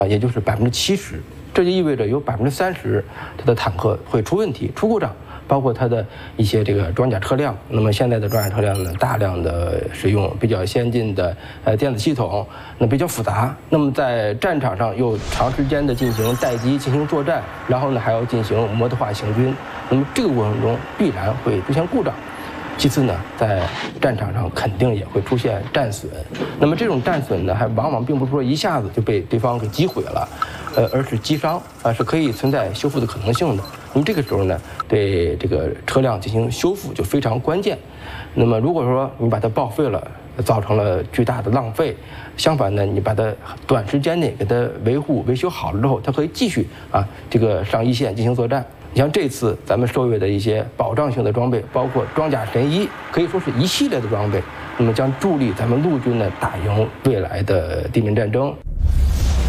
也就是70%，这就意味着有30%它的坦克会出问题、出故障。包括它的一些这个装甲车辆，那么现在的装甲车辆呢，大量的使用比较先进的电子系统，那比较复杂。那么在战场上又长时间的进行待机、进行作战，然后呢还要进行摩托化行军，那么这个过程中必然会出现故障。其次呢，在战场上肯定也会出现战损，那么这种战损呢，还往往并不是说一下子就被对方给击毁了，而是击伤是可以存在修复的可能性的。那么这个时候呢，对这个车辆进行修复就非常关键。那么如果说你把它报废了，造成了巨大的浪费，相反呢，你把它短时间内给它维修好了之后，它可以继续这个上一线进行作战。你像这次咱们受阅的一些保障性的装备，包括装甲神衣，可以说是一系列的装备，那么将助力咱们陆军呢打赢未来的地面战争。